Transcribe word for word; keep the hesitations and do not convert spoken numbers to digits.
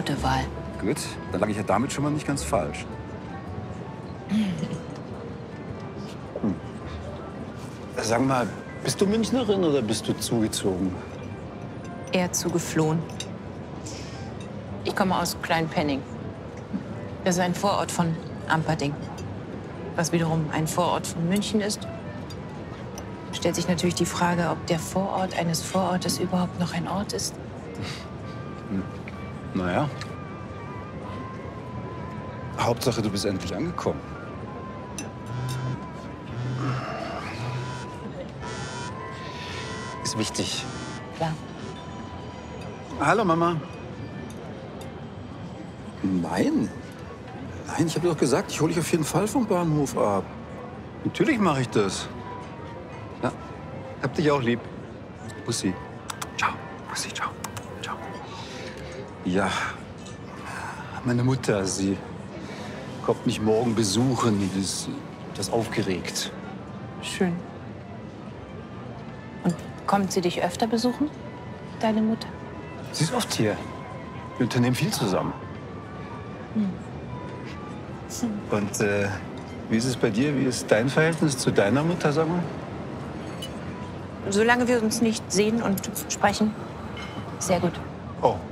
gute Wahl. Gut, dann lag ich ja damit schon mal nicht ganz falsch. Hm. Sag mal, bist du Münchnerin oder bist du zugezogen? Eher zugeflohen. Ich komme aus Kleinpenning. Das ist ein Vorort von Amperding. Was wiederum ein Vorort von München ist. Stellt sich natürlich die Frage, ob der Vorort eines Vorortes überhaupt noch ein Ort ist. Hm. Naja. Hauptsache, du bist endlich angekommen. Ist wichtig. Klar. Hallo, Mama. Nein. Nein, ich habe dir doch gesagt, ich hole dich auf jeden Fall vom Bahnhof ab. Natürlich mache ich das. Ja, hab dich auch lieb. Bussi. Ciao. Bussi, ciao. Ciao. Ja, meine Mutter, sie kommt mich morgen besuchen. Die ist, das ist aufgeregt. Schön. Und kommt sie dich öfter besuchen, deine Mutter? Sie ist oft hier. Wir unternehmen viel zusammen. Hm. Und äh, wie ist es bei dir? Wie ist dein Verhältnis zu deiner Mutter, sag mal? Solange wir uns nicht sehen und sprechen, sehr gut. Oh.